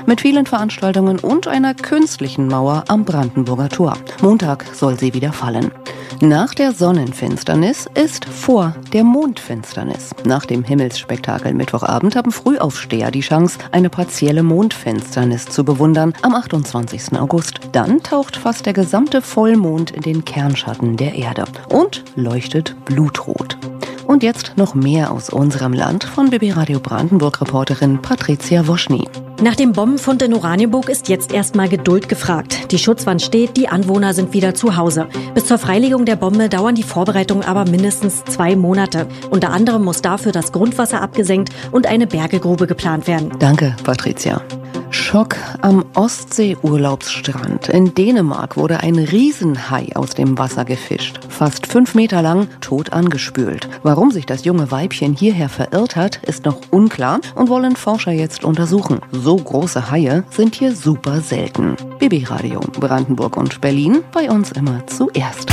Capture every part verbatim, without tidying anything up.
mit vielen Veranstaltungen und einer künstlichen Mauer am Brandenburger Tor. Montag soll sie wieder fallen. Nach der Sonnenfinsternis ist vor der Mondfinsternis. Nach dem Himmelsspektakel Mittwochabend haben Frühaufsteher die Chance, eine partielle Mondfinsternis zu bewundern am achtundzwanzigsten August. Dann taucht fast der gesamte Vollmond in den Kernschatten der Erde und leuchtet blutrot. Und jetzt noch mehr aus unserem Land von B B Radio Brandenburg-Reporterin Patricia Woschny. Nach dem Bombenfund in Oranienburg ist jetzt erstmal Geduld gefragt. Die Schutzwand steht, die Anwohner sind wieder zu Hause. Bis zur Freilegung der Bombe dauern die Vorbereitungen aber mindestens zwei Monate. Unter anderem muss dafür das Grundwasser abgesenkt und eine Bergegrube geplant werden. Danke, Patricia. Schock am Ostsee-Urlaubsstrand. In Dänemark wurde ein Riesenhai aus dem Wasser gefischt. Fast fünf Meter lang, tot angespült. Warum sich das junge Weibchen hierher verirrt hat, ist noch unklar und wollen Forscher jetzt untersuchen. So große Haie sind hier super selten. B B Radio Brandenburg und Berlin, bei uns immer zuerst.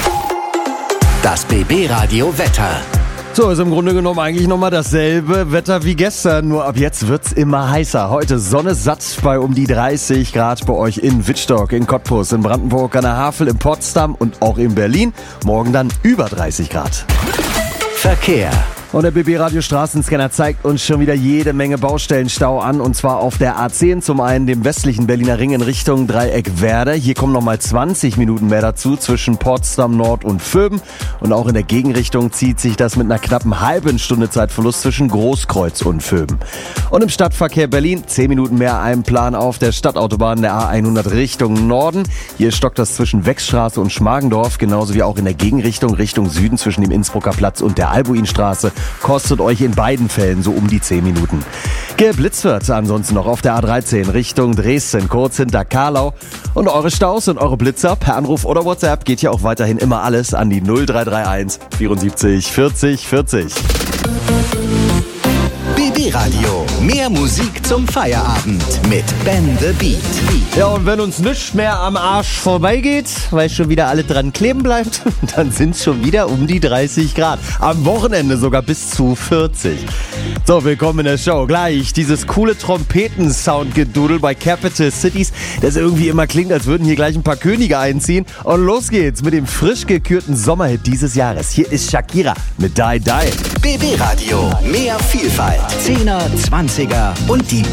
Das B B Radio Wetter. So, ist im Grunde genommen eigentlich nochmal dasselbe Wetter wie gestern, nur ab jetzt wird's immer heißer. Heute Sonne satt bei um die dreißig Grad bei euch in Wittstock, in Cottbus, in Brandenburg, an der Havel, in Potsdam und auch in Berlin. Morgen dann über dreißig Grad. Verkehr. Und der B B-Radio Straßenscanner zeigt uns schon wieder jede Menge Baustellenstau an, und zwar auf der A zehn, zum einen dem westlichen Berliner Ring in Richtung Dreieck-Werder. Hier kommen nochmal zwanzig Minuten mehr dazu zwischen Potsdam Nord und Vöben, und auch in der Gegenrichtung zieht sich das mit einer knappen halben Stunde Zeitverlust zwischen Großkreuz und Vöben. Und im Stadtverkehr Berlin zehn Minuten mehr Einplan auf der Stadtautobahn der A hundert Richtung Norden. Hier stockt das zwischen Wechsstraße und Schmargendorf, genauso wie auch in der Gegenrichtung Richtung Süden zwischen dem Innsbrucker Platz und der Albuinstraße. Kostet euch in beiden Fällen so um die zehn Minuten. Geblitzt wird ansonsten noch auf der A dreizehn Richtung Dresden, kurz hinter Karlau. Und eure Staus und eure Blitzer per Anruf oder WhatsApp geht hier auch weiterhin immer alles an die null drei drei eins vierundsiebzig vierzig vierzig. B B Radio. Mehr Musik zum Feierabend mit Ben the Beat. Ja, und wenn uns nichts mehr am Arsch vorbeigeht, weil schon wieder alle dran kleben bleibt, dann sind es schon wieder um die dreißig Grad. Am Wochenende sogar bis zu vierzig. So, willkommen in der Show. Gleich dieses coole Trompeten-Sound-Gedudel bei Capital Cities, das irgendwie immer klingt, als würden hier gleich ein paar Könige einziehen. Und los geht's mit dem frisch gekürten Sommerhit dieses Jahres. Hier ist Shakira mit Die Die. B B Radio. Mehr Vielfalt. Zehner, Zwanziger und die